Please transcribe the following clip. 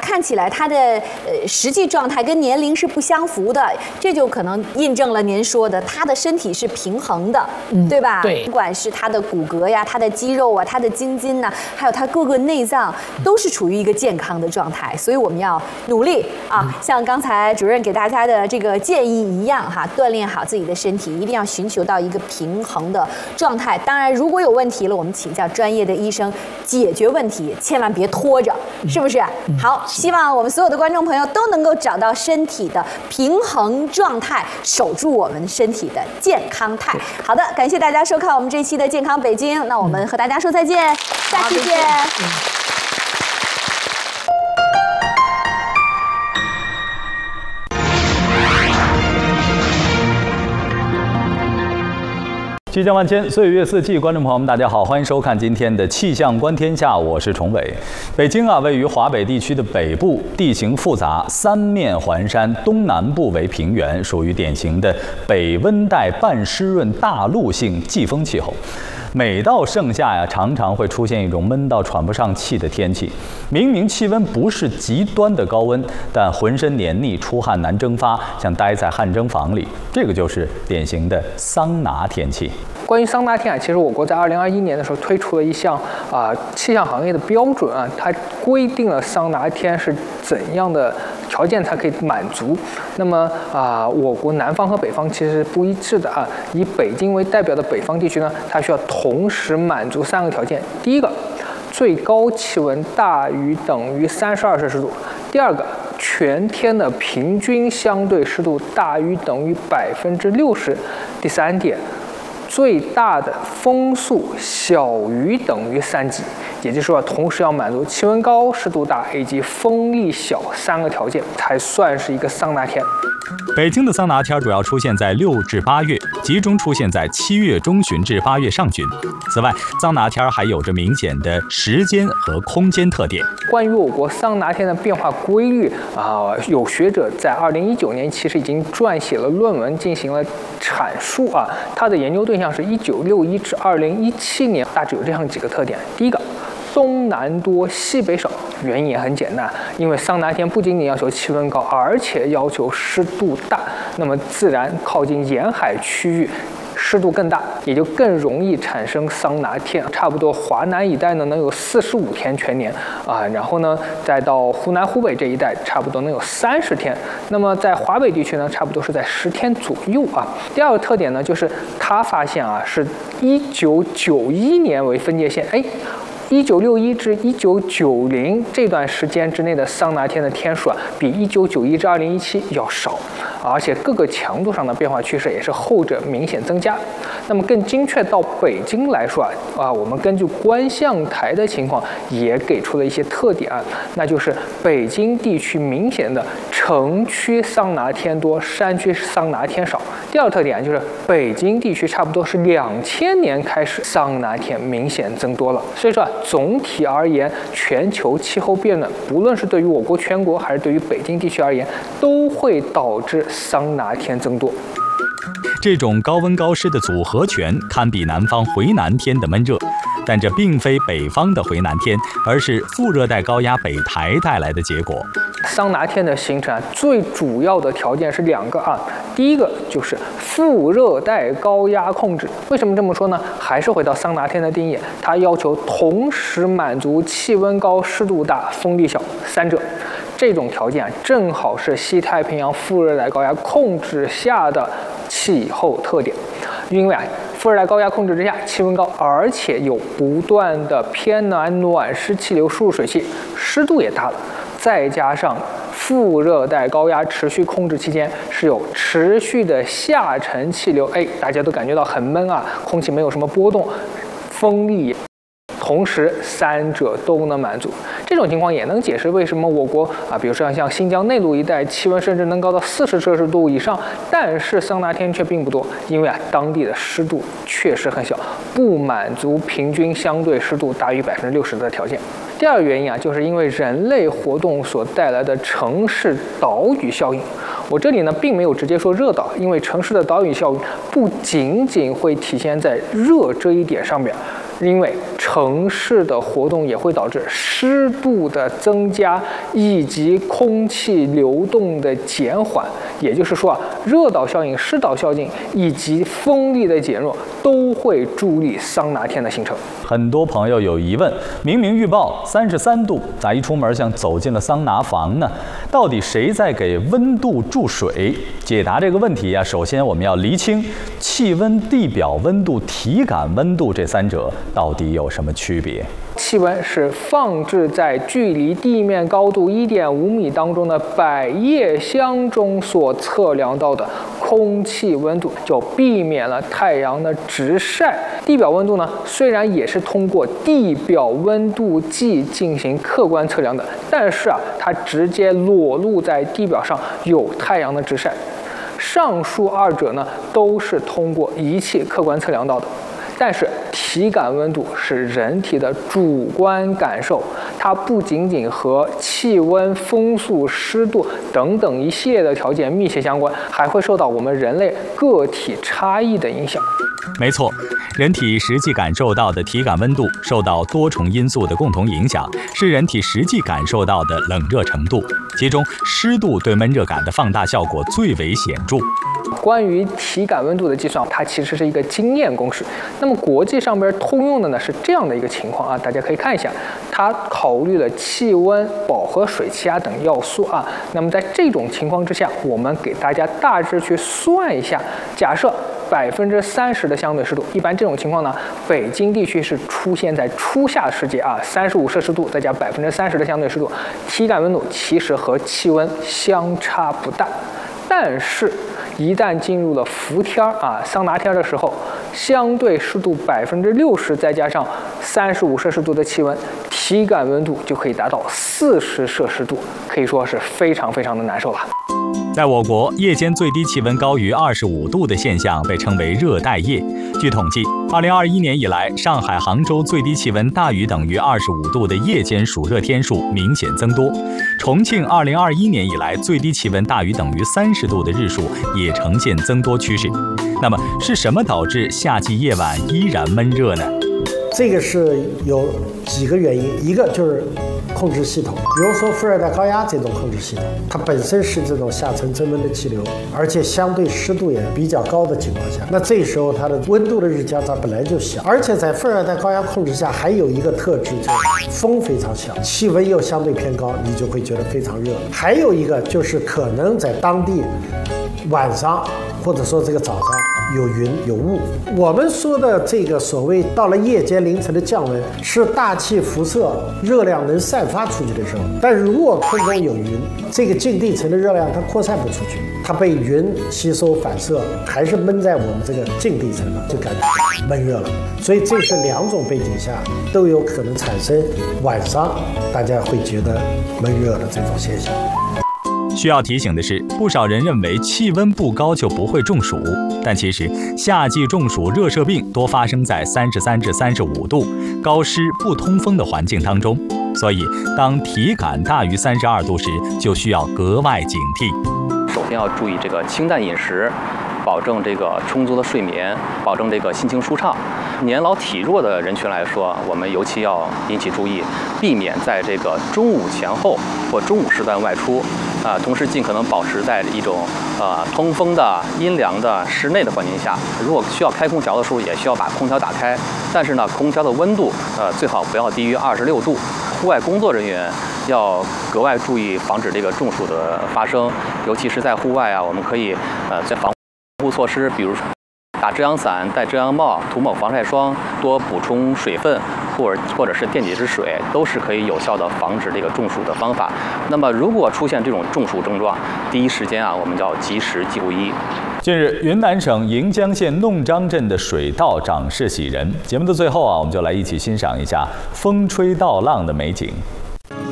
看起来它的实际状态跟年龄是不相符的，这就可能印证了您说的，他的身体是平衡的，对吧？ 对， 不管是他的骨骼呀、他的肌肉啊、他的筋筋呐，还有他各个内脏，都是处于一个健康的状态。所以我们要努力啊，像刚才主任给大家的这个建议一样哈，锻炼好自己的身体，一定要寻求到一个平衡的状态。当然，如果有问题了，我们请教专业的医生解决问题，千万别拖着，是不是？好，希望我们所有的观众朋友都能够找到身体的平衡状态，守住我们身体的健康态。好的，感谢大家收看我们这期的健康北京，那我们和大家说再见，下期见。 气象万千，岁月四季，观众朋友们，大家好，欢迎收看今天的气象观天下，我是崇伟。北京位于华北地区的北部，地形复杂，三面环山，东南部为平原，属于典型的北温带半湿润大陆性季风气候。每到盛夏常常会出现一种闷到喘不上气的天气。明明气温不是极端的高温，但浑身黏腻，出汗难蒸发，像待在汗蒸房里。这个就是典型的桑拿天气。 关于桑拿天其实我国在2021年的时候推出了一项气象行业的标准它规定了桑拿天是怎样的条件才可以满足。那么我国南方和北方其实是不一致的以北京为代表的北方地区呢，它需要同时满足3个条件。第一个，最高气温大于等于32摄氏度；第二个，全天的平均相对湿度大于等于60%；第三点，最大的风速小于等于3级，也就是说，同时要满足气温高、湿度大以及风力小3个条件，才算是一个桑拿天。 北京的桑拿天主要出现在6至8月，集中出现在7月中旬至8月上旬。此外，桑拿天还有着明显的时间和空间特点。 关于我国桑拿天的变化规律有学者在2019年其实已经撰写了论文进行了阐述他的研究对象是1961至2017年，大致有这样几个特点。第一个，东南多，西北少。原因也很简单，因为桑拿天不仅仅要求气温高，而且要求湿度大，那么自然靠近沿海区域湿度更大，也就更容易产生桑拿天。差不多华南一带呢能有45天全年然后呢再到湖南湖北这一带差不多能有30天，那么在华北地区呢差不多是在10天左右第二个特点呢就是他发现是1991年为分界线，1961至1990这段时间之内的桑拿天的天数比1991至2017要少，而且各个强度上的变化趋势也是后者明显增加。那么更精确到北京来说我们根据观象台的情况也给出了一些特点那就是北京地区明显的城区桑拿天多，山区桑拿天少。第二个特点就是北京地区差不多是2000年开始桑拿天明显增多了。所以说总体而言，全球气候变暖，不论是对于我国全国还是对于北京地区而言，都会导致桑拿天增多。 这种高温高湿的组合拳堪比南方回南天的闷热，但这并非北方的回南天，而是副热带高压北抬带来的结果。 桑拿天的形成最主要的条件是2个第一个就是副热带高压控制。为什么这么说呢？还是回到桑拿天的定义，它要求同时满足气温高、湿度大、风力小3者。这种条件正好是西太平洋副热带高压控制下的气候特点。因为副热带高压控制之下，气温高，而且有不断的偏南暖湿气流输入水汽，湿度也大了，再加上副热带高压持续控制期间是有持续的下沉气流，大家都感觉到很闷空气没有什么波动，风力同时3者都能满足。这种情况也能解释为什么我国比如说像新疆内陆一带气温甚至能高到40摄氏度以上，但是桑拿天却并不多，因为当地的湿度确实很小，不满足平均相对湿度大于60%的条件。第二个原因就是因为人类活动所带来的城市岛屿效应。我这里呢并没有直接说热岛，因为城市的岛屿效应不仅仅会体现在热这一点上面， 因为城市的活动也会导致湿度的增加以及空气流动的减缓，也就是说热岛效应、湿岛效应以及风力的减弱都会助力桑拿天的形成。 很多朋友有疑问，明明预报33度，咋一出门像走进了桑拿房呢？到底谁在给温度注水？解答这个问题首先我们要厘清气温、地表温度、体感温度这三者到底有什么区别。 气温是放置在距离地面高度1.5米当中的百叶箱中所测量到的空气温度，就避免了太阳的直晒。地表温度呢，虽然也是通过地表温度计进行客观测量的，但是它直接裸露在地表上，有太阳的直晒。上述二者呢，都是通过仪器客观测量到的。但是体感温度是人体的主观感受，它不仅仅和气温、风速、湿度等等一系列的条件密切相关，还会受到我们人类个体差异的影响。 没错，人体实际感受到的体感温度受到多重因素的共同影响，是人体实际感受到的冷热程度，其中湿度对闷热感的放大效果最为显著。 关于体感温度的计算，它其实是一个经验公式。那么国际上边通用的呢是这样的一个情况大家可以看一下，它考虑了气温、饱和水气等要素那么在这种情况之下，我们给大家大致去算一下，假设30%的相对湿度，一般这种情况呢，北京地区是出现在初夏时节35摄氏度再加30%的相对湿度，体感温度其实和气温相差不大。但是一旦进入了伏天桑拿天的时候，相对湿度60%再加上35摄氏度的气温，体感温度就可以达到40摄氏度，可以说是非常非常的难受了。 在我国，夜间最低气温高于25度的现象被称为热带夜。据统计，2021年以来，上海、杭州最低气温大于等于25度的夜间暑热天数明显增多。重庆2021年以来最低气温大于等于30度的日数也呈现增多趋势。那么，是什么导致夏季夜晚依然闷热呢？ 这个是有几个原因，一个就是控制系统，比如说副热带高压这种控制系统，它本身是这种下沉增温的气流，而且相对湿度也比较高的情况下，那这时候它的温度的日交叉本来就小，而且在副热带高压控制下还有一个特质，就是风非常小，气温又相对偏高，你就会觉得非常热。还有一个就是可能在当地晚上或者说这个早上有云有雾。我们说的这个所谓到了夜间凌晨的降温，是大气辐射热量能散发出去的时候，但是如果空中有云，这个近地层的热量它扩散不出去，它被云吸收反射，还是闷在我们这个近地层，就感觉闷热了。所以这是两种背景下都有可能产生晚上大家会觉得闷热的这种现象。 需要提醒的是，不少人认为气温不高就不会中暑，但其实夏季中暑热射病多发生在33至35度、高湿不通风的环境当中，所以当体感大于32度时，就需要格外警惕。 首先要注意这个清淡饮食，保证这个充足的睡眠，保证这个心情舒畅。年老体弱的人群来说，我们尤其要引起注意，避免在这个中午前后或中午时段外出，同时尽可能保持在一种通风的、阴凉的室内的环境下。如果需要开空调的时候，也需要把空调打开，但是呢，空调的温度最好不要低于26度。户外工作人员要格外注意，防止这个中暑的发生，尤其是在户外我们可以在防护措施，比如说打遮阳伞、戴遮阳帽、涂抹防晒霜、多补充水分，或者是电解质水，都是可以有效的防止这个中暑的方法。那么，如果出现这种中暑症状，第一时间我们要及时就医。 近日，云南省盈江县弄张镇的水稻长势喜人。节目的最后我们就来一起欣赏一下风吹稻浪的美景。